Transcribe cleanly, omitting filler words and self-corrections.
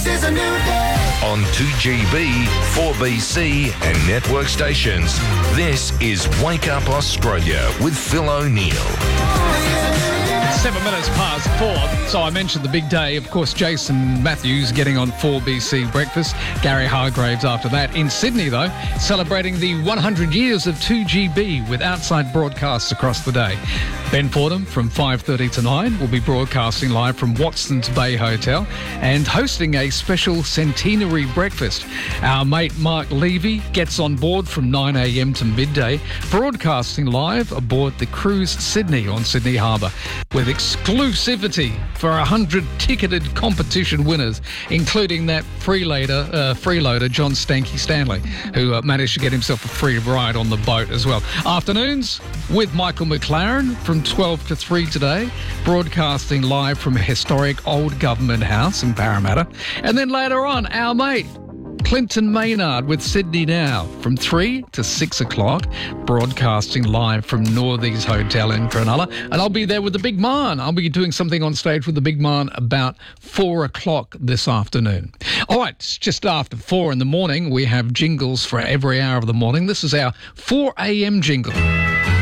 is a new day. On 2GB, 4BC and network stations. This is Wake Up Australia with Phil O'Neill. 7 minutes past 4. So I mentioned the big day. Of course, Jason Matthews getting on 4BC breakfast. Gary Hargraves after that. In Sydney, though, celebrating the 100 years of 2GB with outside broadcasts across the day. Ben Fordham from 5:30 to 9 will be broadcasting live from Watson's Bay Hotel and hosting a special centenary breakfast. Our mate Mark Levy gets on board from 9 a.m. to midday, broadcasting live aboard the Cruise Sydney on Sydney Harbour with exclusivity for 100 ticketed competition winners, including that freeloader John Stanky Stanley, who managed to get himself a free ride on the boat as well. Afternoons with Michael McLaren from 12 to 3 today, broadcasting live from a historic old government house in Parramatta. And then later on, our mate Clinton Maynard with Sydney Now from 3 to 6 o'clock, broadcasting live from Northies Hotel in Cronulla. And I'll be there with the Big Man. I'll be doing something on stage with the Big Man about 4 o'clock this afternoon. All right, it's just after 4 in the morning. We have jingles for every hour of the morning. This is our 4 a.m. jingle.